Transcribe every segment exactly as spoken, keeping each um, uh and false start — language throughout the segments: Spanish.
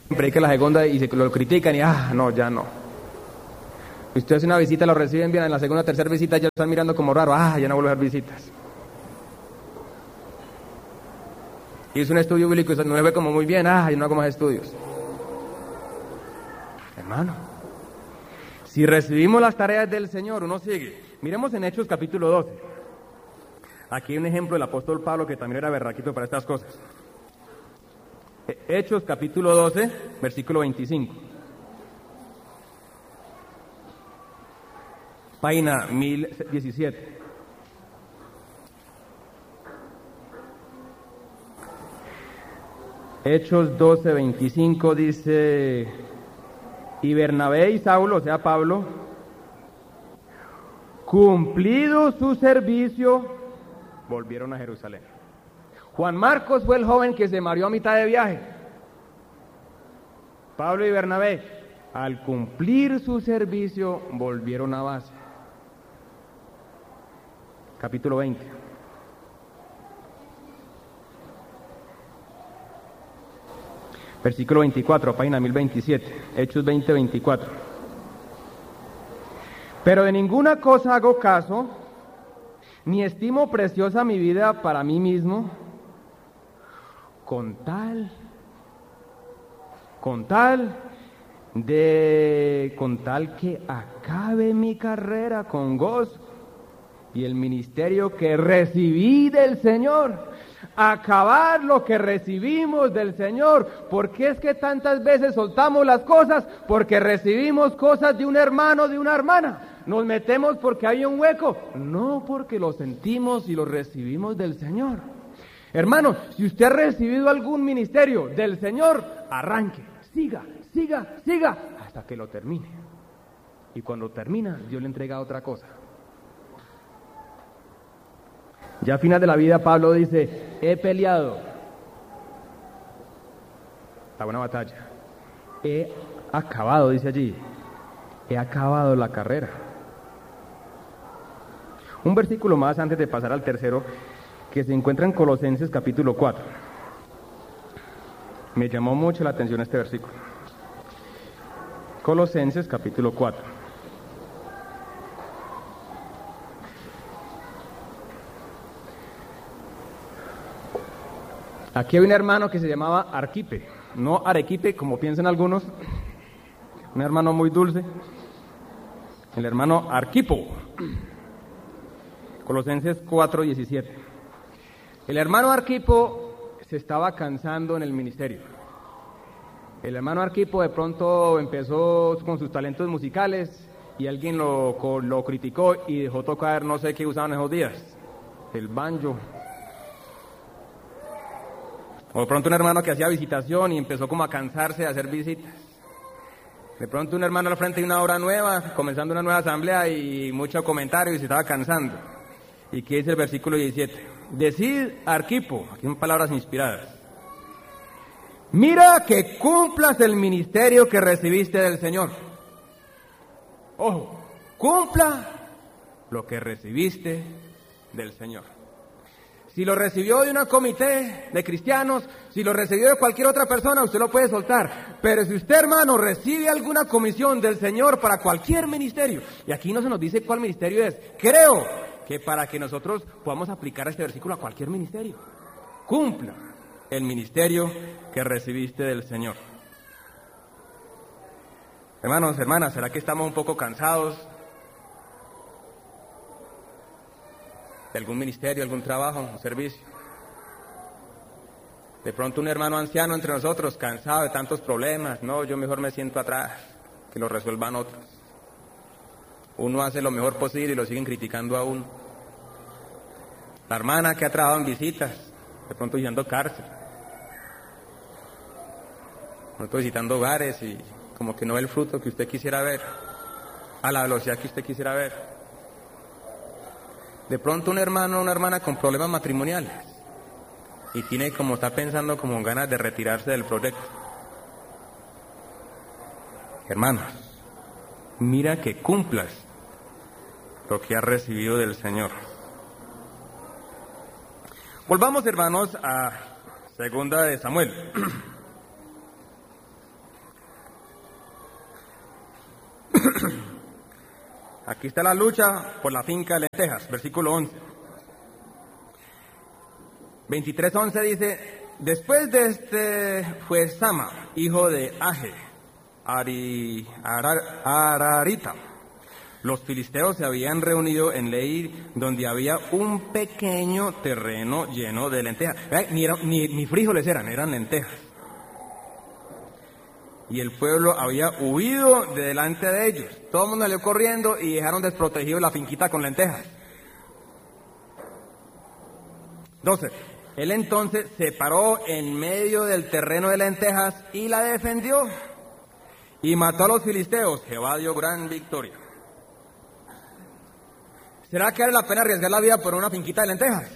predica la segunda y se lo critican y ah, no, ya no. Usted hace una visita, lo reciben bien, en la segunda, tercera visita ya lo están mirando como raro, ah, ya no vuelvo a hacer visitas. Hizo un estudio bíblico y no me ve como muy bien, ah, yo no hago más estudios. Hermano, si recibimos las tareas del Señor, uno sigue. Miremos en Hechos capítulo doce. Aquí hay un ejemplo del apóstol Pablo que también era berraquito para estas cosas. Hechos capítulo doce, versículo veinticinco. Página mil diecisiete. Hechos doce, veinticinco dice: y Bernabé y Saulo, o sea Pablo, cumplido su servicio, volvieron a Jerusalén. Juan Marcos fue el joven que se mareó a mitad de viaje. Pablo y Bernabé, al cumplir su servicio, volvieron a base. Capítulo veinte. Versículo veinticuatro, página mil veintisiete. Hechos veinte, veinticuatro. Pero de ninguna cosa hago caso, ni estimo preciosa mi vida para mí mismo, con tal, con tal de, con tal que acabe mi carrera con gozo y el ministerio que recibí del Señor, acabar lo que recibimos del Señor. ¿Por qué es que tantas veces soltamos las cosas? Porque recibimos cosas de un hermano, de una hermana. Nos metemos porque hay un hueco, no porque lo sentimos y lo recibimos del Señor. Hermanos, si usted ha recibido algún ministerio del Señor, arranque, siga, siga, siga, hasta que lo termine. Y cuando termina, Dios le entrega otra cosa. Ya a final de la vida, Pablo dice: he peleado la buena batalla, he acabado, dice allí, he acabado la carrera. Un versículo más antes de pasar al tercero, que se encuentra en Colosenses capítulo cuatro. Me llamó mucho la atención este versículo. Colosenses capítulo cuatro. Aquí hay un hermano que se llamaba Arquipe, no Arequipe como piensan algunos, un hermano muy dulce, el hermano Arquipo. Colosenses cuatro, diecisiete. El hermano Arquipo se estaba cansando en el ministerio. El hermano Arquipo de pronto empezó con sus talentos musicales y alguien lo, lo criticó y dejó tocar, no sé qué usaban esos días, el banjo. O de pronto un hermano que hacía visitación y empezó como a cansarse de hacer visitas. De pronto un hermano al frente de una obra nueva, comenzando una nueva asamblea y mucho comentario y se estaba cansando. ¿Y qué dice el versículo diecisiete? Decid, Arquipo, aquí son palabras inspiradas: mira que cumplas el ministerio que recibiste del Señor. Ojo, cumpla lo que recibiste del Señor. Si lo recibió de una comité de cristianos, si lo recibió de cualquier otra persona, usted lo puede soltar. Pero si usted, hermano, recibe alguna comisión del Señor para cualquier ministerio, y aquí no se nos dice cuál ministerio es, creo que para que nosotros podamos aplicar este versículo a cualquier ministerio, cumpla el ministerio que recibiste del Señor. Hermanos, hermanas, ¿será que estamos un poco cansados de algún ministerio, algún trabajo, un servicio? De pronto un hermano anciano entre nosotros, cansado de tantos problemas, no, yo mejor me siento atrás, que lo resuelvan otros. Uno hace lo mejor posible y lo siguen criticando a uno. La hermana que ha trabajado en visitas, de pronto visitando cárcel, de pronto visitando hogares y como que no ve el fruto que usted quisiera ver, a la velocidad que usted quisiera ver. De pronto un hermano o una hermana con problemas matrimoniales y tiene como, está pensando como ganas de retirarse del proyecto. Hermanos, mira que cumplas lo que has recibido del Señor. Volvamos, hermanos, a segunda de Samuel. Aquí está la lucha por la finca de lentejas, versículo once. veintitrés once dice, después de este fue Sama, hijo de Age, Ari, Arar, Ararita. Los filisteos se habían reunido en Lehi, donde había un pequeño terreno lleno de lentejas. Eh, ni, era, ni, ni frijoles eran, eran lentejas. Y el pueblo había huido de delante de ellos. Todo el mundo salió corriendo y dejaron desprotegido la finquita con lentejas. doce. Él entonces se paró en medio del terreno de lentejas y la defendió. Y mató a los filisteos. Jehová dio gran victoria. ¿Será que vale la pena arriesgar la vida por una finquita de lentejas?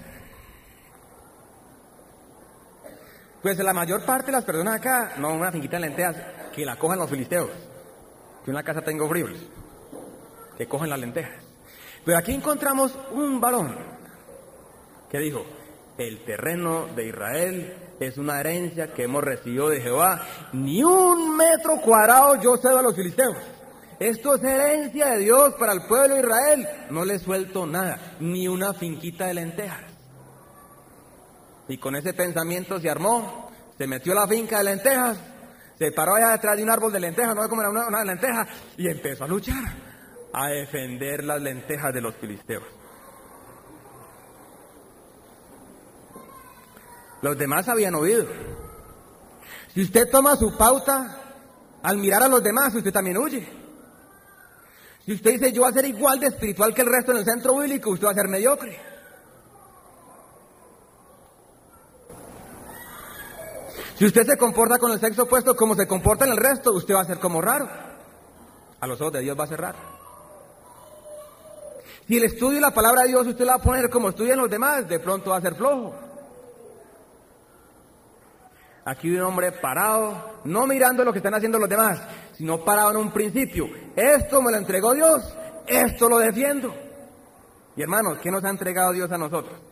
Pues la mayor parte de las personas acá, no una finquita de lentejas, que la cojan los filisteos. Que en la casa tengo frijoles, que cogen las lentejas. Pero aquí encontramos un varón que dijo, el terreno de Israel es una herencia que hemos recibido de Jehová. Ni un metro cuadrado yo cedo a los filisteos. Esto es herencia de Dios para el pueblo de Israel. No le suelto nada, ni una finquita de lentejas. Y con ese pensamiento se armó, se metió a la finca de lentejas, se paró allá detrás de un árbol de lentejas, no sé cómo era una, una lenteja, y empezó a luchar, a defender las lentejas de los filisteos. Los demás habían oído. Si usted toma su pauta al mirar a los demás, usted también huye. Si usted dice, yo voy a ser igual de espiritual que el resto en el centro bíblico, usted va a ser mediocre. Si usted se comporta con el sexo opuesto como se comporta en el resto, usted va a ser como raro. A los ojos de Dios va a ser raro. Si el estudio de la palabra de Dios usted la va a poner como estudian los demás, de pronto va a ser flojo. Aquí hay un hombre parado, no mirando lo que están haciendo los demás, sino parado en un principio. Esto me lo entregó Dios, esto lo defiendo. Y hermanos, ¿qué nos ha entregado Dios a nosotros?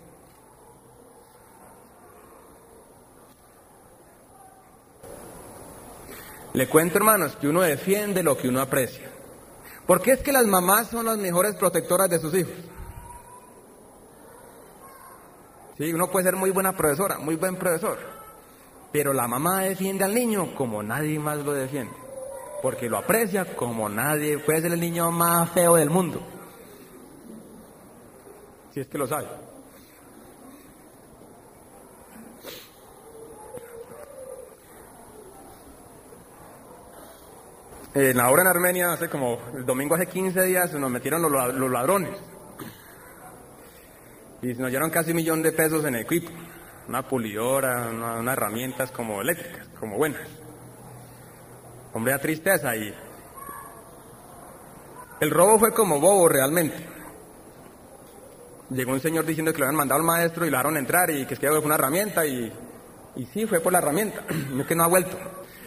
Le cuento, hermanos, que uno defiende lo que uno aprecia. Porque es que las mamás son las mejores protectoras de sus hijos. Sí, uno puede ser muy buena profesora, muy buen profesor, pero la mamá defiende al niño como nadie más lo defiende, porque lo aprecia como nadie. Puede ser el niño más feo del mundo, si es que lo sabe. En la obra en Armenia, hace como el domingo, hace quince días, nos metieron los, los ladrones y nos dieron casi un millón de pesos en equipo, una pulidora, una, unas herramientas como eléctricas, como buenas. Hombre, da tristeza. Y el robo fue como bobo realmente. Llegó un señor diciendo que lo habían mandado al maestro y lo dejaron entrar y que es que fue una herramienta y, y sí, fue por la herramienta, no es que no ha vuelto.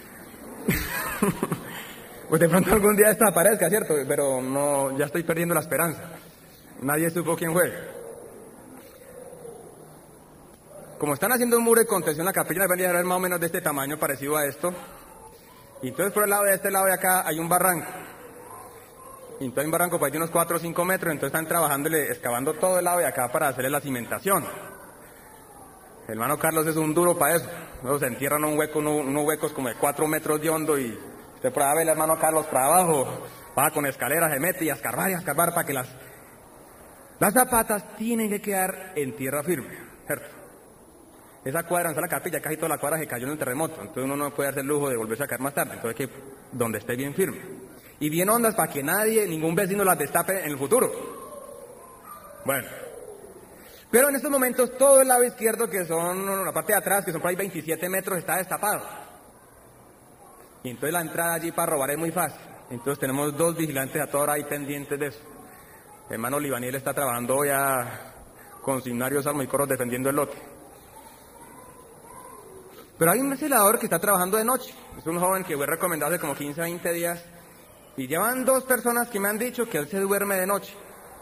Pues de pronto algún día esta aparezca, ¿cierto? Pero no, ya estoy perdiendo la esperanza. Nadie supo quién fue. Como están haciendo un muro de contención, la capilla va a ser más o menos de este tamaño, parecido a esto. Y entonces por el lado de este lado de acá hay un barranco. Y entonces hay un barranco pues de unos cuatro o cinco metros, entonces están trabajándole, excavando todo el lado de acá para hacerle la cimentación. El hermano Carlos es un duro para eso. Luego se entierran un hueco, unos, unos huecos como de cuatro metros de hondo y usted por ahí ve el hermano Carlos para abajo, va con escaleras, se mete y a escarbar y a escarbar para que las, las zapatas tienen que quedar en tierra firme, ¿cierto? Esa cuadra, donde está la capilla, casi toda la cuadra se cayó en el terremoto, entonces uno no puede darse el lujo de volverse a caer más tarde, entonces que donde esté bien firme. Y bien hondas para que nadie, ningún vecino las destape en el futuro. Bueno, pero en estos momentos todo el lado izquierdo, que son la parte de atrás, que son por ahí veintisiete metros, está destapado. Y entonces la entrada allí para robar es muy fácil. Entonces tenemos dos vigilantes a toda hora ahí pendientes de eso. El hermano Libaniel está trabajando ya con signarios, armas y coros defendiendo el lote. Pero hay un celador que está trabajando de noche. Es un joven que fue recomendado hace como quince, veinte días. Y llevan dos personas que me han dicho que él se duerme de noche.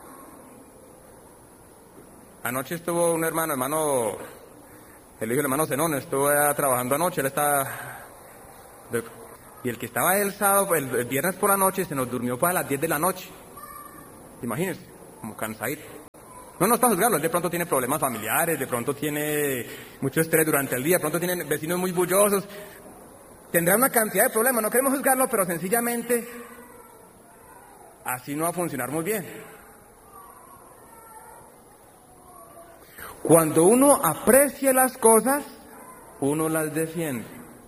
Anoche estuvo un hermano, hermano, el hijo del hermano Zenón, estuvo ya trabajando anoche. Él está... Y el que estaba el sábado, el, el viernes por la noche, se nos durmió para las diez de la noche. Imagínense, como cansadito. No, no es para juzgarlo, él de pronto tiene problemas familiares, de pronto tiene mucho estrés durante el día, de pronto tiene vecinos muy bullosos. Tendrá una cantidad de problemas, no queremos juzgarlo, pero sencillamente así no va a funcionar muy bien. Cuando uno aprecia las cosas, uno las defiende.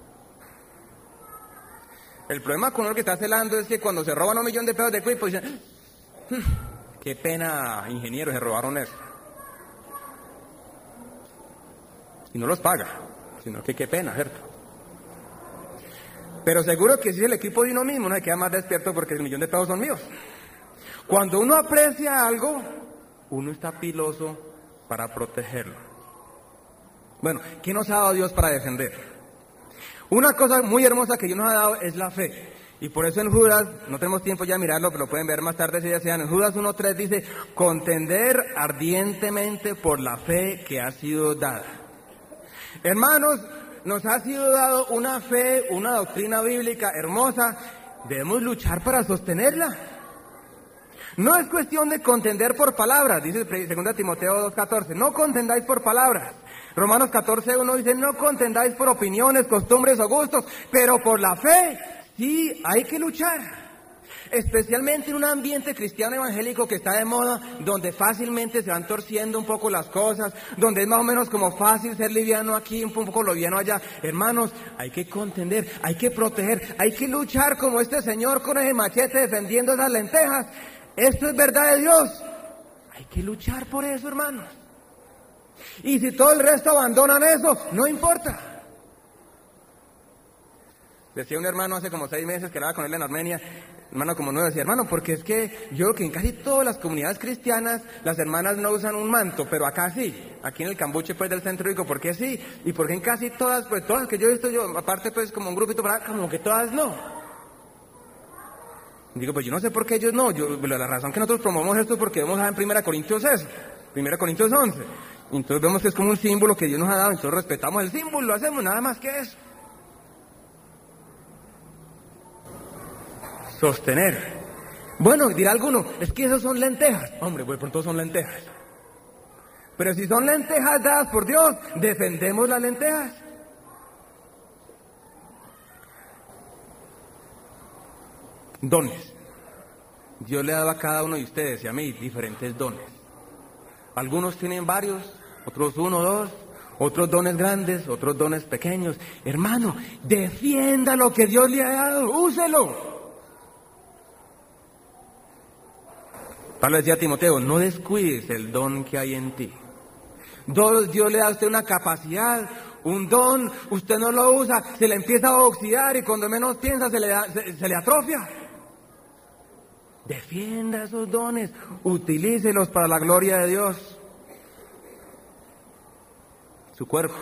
El problema con uno que está celando es que cuando se roban un millón de pesos de equipo, dicen, qué pena, ingeniero, se robaron eso. Y no los paga, sino que qué pena, ¿cierto? Pero seguro que si es el equipo de uno mismo, uno se queda más despierto porque el millón de pesos son míos. Cuando uno aprecia algo, uno está piloso para protegerlo. Bueno, ¿qué nos ha dado Dios para defender? Una cosa muy hermosa que Dios nos ha dado es la fe. Y por eso en Judas, no tenemos tiempo ya de mirarlo, pero lo pueden ver más tarde si desean. En Judas uno tres dice, contender ardientemente por la fe que ha sido dada. Hermanos, nos ha sido dado una fe, una doctrina bíblica hermosa. Debemos luchar para sostenerla. No es cuestión de contender por palabras, dice segunda Timoteo dos catorce, no contendáis por palabras. Romanos catorce uno dice, no contendáis por opiniones, costumbres o gustos, pero por la fe, sí, hay que luchar. Especialmente en un ambiente cristiano evangélico que está de moda, donde fácilmente se van torciendo un poco las cosas, donde es más o menos como fácil ser liviano aquí, un poco liviano allá. Hermanos, hay que contender, hay que proteger, hay que luchar como este señor con ese machete defendiendo esas lentejas. Esto es verdad de Dios. Hay que luchar por eso, hermanos. Y si todo el resto abandonan eso, no importa. Decía un hermano hace como seis meses que era con él en Armenia, hermano como nuevo, decía, hermano, porque es que yo creo que en casi todas las comunidades cristianas las hermanas no usan un manto, pero acá sí, aquí en el cambuche pues del centro rico, ¿por qué sí? Y porque en casi todas, pues todas que yo he visto yo, aparte pues como un grupito para como que todas no. Digo, pues yo no sé por qué ellos no, yo, la razón que nosotros promovemos esto es porque vemos en primera Corintios eso, primera Corintios once, y entonces vemos que es como un símbolo que Dios nos ha dado, entonces respetamos el símbolo, lo hacemos, nada más que eso. Sostener. Bueno, dirá alguno, es que esos son lentejas. Hombre, pues pronto son lentejas. Pero si son lentejas dadas por Dios, defendemos las lentejas. Dones. Dios le ha dado a cada uno de ustedes y a mí diferentes dones. Algunos tienen varios, otros uno, dos, otros dones grandes, otros dones pequeños. Hermano, defienda lo que Dios le ha dado, úselo. Pablo decía a Timoteo, no descuides el don que hay en ti. Dios, Dios le da a usted una capacidad, un don, usted no lo usa, se le empieza a oxidar y cuando menos piensa se le, da, se, se le atrofia. Defienda esos dones, utilícelos para la gloria de Dios. Su cuerpo.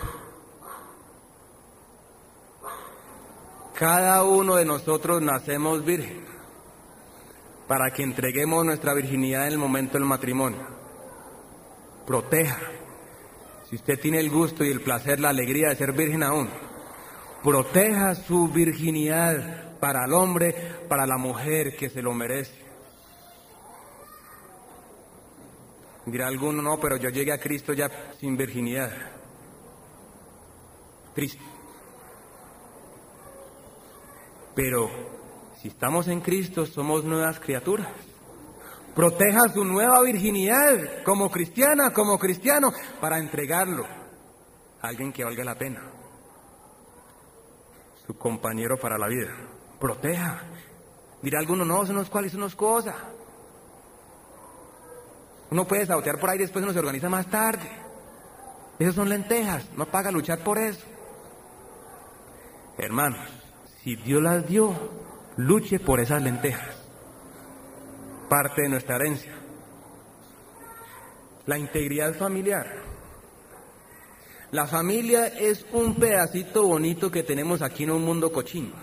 Cada uno de nosotros nacemos virgen, para que entreguemos nuestra virginidad en el momento del matrimonio. Proteja. Si usted tiene el gusto y el placer, la alegría de ser virgen aún, proteja su virginidad para el hombre, para la mujer que se lo merece. Dirá alguno, no, pero yo llegué a Cristo ya sin virginidad. Triste. Pero si estamos en Cristo, somos nuevas criaturas. Proteja su nueva virginidad como cristiana, como cristiano, para entregarlo a alguien que valga la pena. Su compañero para la vida. Proteja. Dirá alguno, no, eso no es cual, eso no es cosa. Uno puede sabotear por ahí, después uno se organiza más tarde. Esas son lentejas, no paga luchar por eso. Hermanos, si Dios las dio, luche por esas lentejas. Parte de nuestra herencia. La integridad familiar. La familia es un pedacito bonito que tenemos aquí en un mundo cochino.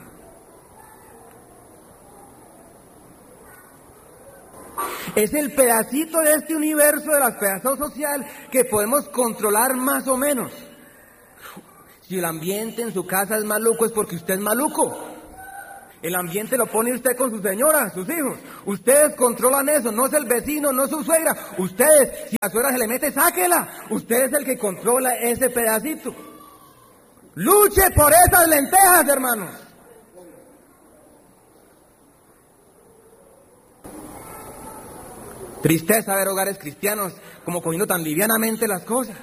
Es el pedacito de este universo de la pedazos social que podemos controlar más o menos. Si el ambiente en su casa es maluco, es porque usted es maluco. El ambiente lo pone usted con su señora, sus hijos. Ustedes controlan eso, no es el vecino, no es su suegra. Ustedes, si a la suegra se le mete, sáquela. Usted es el que controla ese pedacito. Luche por esas lentejas, hermanos. Tristeza ver hogares cristianos como cogiendo tan livianamente las cosas.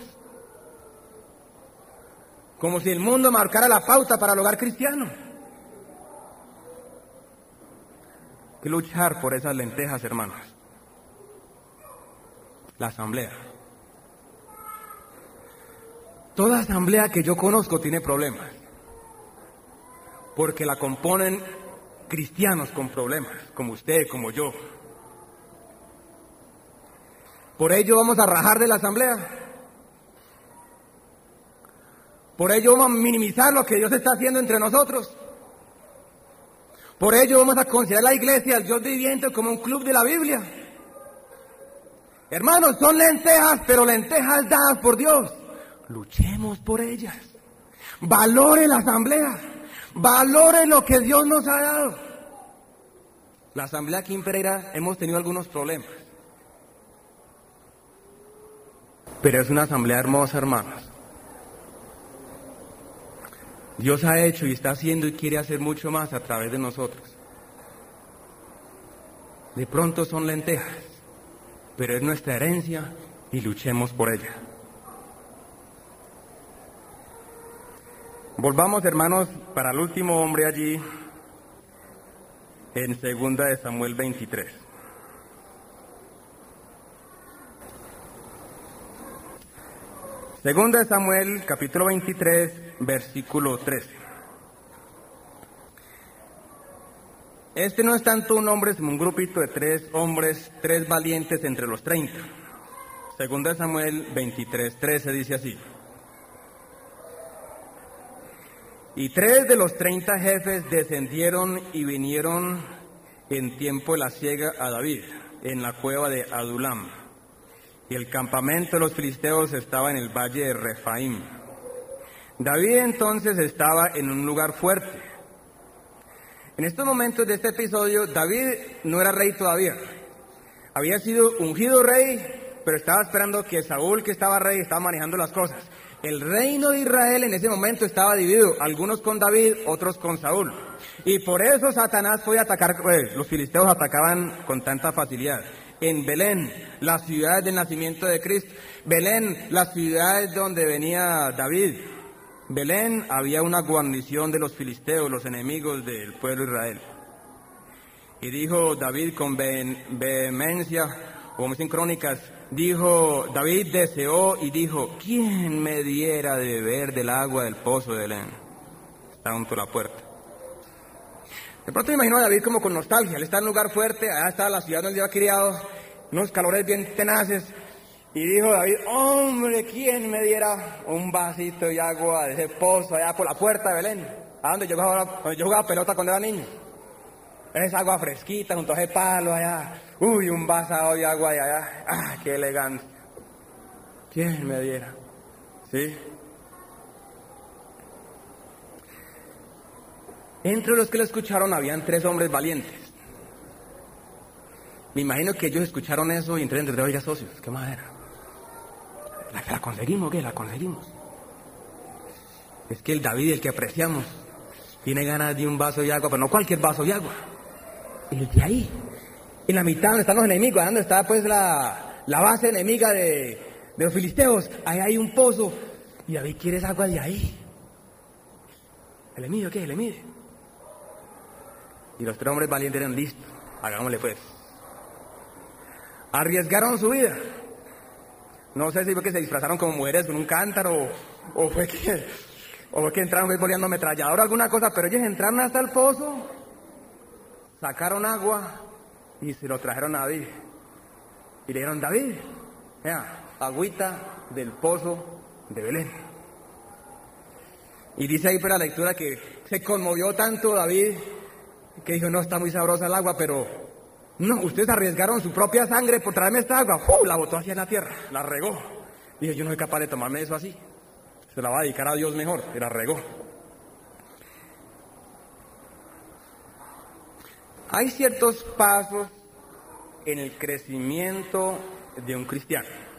Como si el mundo marcara la pauta para el hogar cristiano. Hay que luchar por esas lentejas, hermanos. La asamblea. Toda asamblea que yo conozco tiene problemas. Porque la componen cristianos con problemas, como usted, como yo. Por ello vamos a rajar de la asamblea. Por ello vamos a minimizar lo que Dios está haciendo entre nosotros. Por ello vamos a considerar la iglesia, el Dios viviente, como un club de la Biblia. Hermanos, son lentejas, pero lentejas dadas por Dios. Luchemos por ellas. Valore la asamblea. Valore lo que Dios nos ha dado. La asamblea aquí en Pereira hemos tenido algunos problemas. Pero es una asamblea hermosa, hermanos. Dios ha hecho y está haciendo y quiere hacer mucho más a través de nosotros. De pronto son lentejas, pero es nuestra herencia y luchemos por ella. Volvamos, hermanos, para el último hombre allí, en segunda de Samuel veintitrés. Segunda de Samuel, capítulo veintitrés, versículo trece. Este no es tanto un hombre, sino un grupito de tres hombres, tres valientes entre los treinta. Segunda de Samuel veintitrés, trece dice así. Y tres de los treinta jefes descendieron y vinieron en tiempo de la siega a David, en la cueva de Adulam. Y el campamento de los filisteos estaba en el valle de Refaim. David entonces estaba en un lugar fuerte. En estos momentos de este episodio, David no era rey todavía. Había sido ungido rey, pero estaba esperando que Saúl, que estaba rey, estaba manejando las cosas. El reino de Israel en ese momento estaba dividido, algunos con David, otros con Saúl. Y por eso Satanás fue a atacar, pues, los filisteos atacaban con tanta facilidad. En Belén, la ciudad del nacimiento de Cristo. Belén, la ciudad donde venía David. Belén había una guarnición de los filisteos, los enemigos del pueblo de Israel. Y dijo David con vehemencia, como dicen crónicas, dijo, David deseó y dijo, ¿quién me diera de beber del agua del pozo de Belén? Está junto a la puerta. De pronto me imagino a David como con nostalgia. Él está en un lugar fuerte, allá está la ciudad donde había criado, unos calores bien tenaces. Y dijo David, hombre, ¿quién me diera un vasito de agua de ese pozo allá por la puerta de Belén? A donde yo jugaba, donde yo jugaba pelota cuando era niño. Esa agua fresquita junto a ese palo allá. Uy, un vaso de agua de allá. ¡Ah, qué elegante! ¿Quién me diera? ¿Sí? Entre los que lo escucharon habían tres hombres valientes. Me imagino que ellos escucharon eso y entraron entre oiga, socios, ¿qué madera? ¿La, ¿La conseguimos o qué? ¿La conseguimos? Es que el David, el que apreciamos, tiene ganas de un vaso de agua, pero no cualquier vaso de agua. El de ahí, en la mitad donde están los enemigos, donde está pues la, la base enemiga de, de los filisteos, ahí hay un pozo, y David quiere esa agua de ahí. ¿Le mide o qué? ¿Le mide? Y los tres hombres valientes eran listos, hagámosle pues. Arriesgaron su vida. No sé si fue que se disfrazaron como mujeres con un cántaro, o fue que, o fue que entraron boleando ametrallador o alguna cosa, pero ellos entraron hasta el pozo, sacaron agua y se lo trajeron a David. Y le dijeron, David, vea, agüita del pozo de Belén. Y dice ahí para la lectura que se conmovió tanto David, que dijo, no, está muy sabrosa el agua, pero no, ustedes arriesgaron su propia sangre por traerme esta agua. ¡Uh! La botó hacia la tierra, la regó. Dije, yo no soy capaz de tomarme eso así. Se la va a dedicar a Dios mejor, y la regó. Hay ciertos pasos en el crecimiento de un cristiano.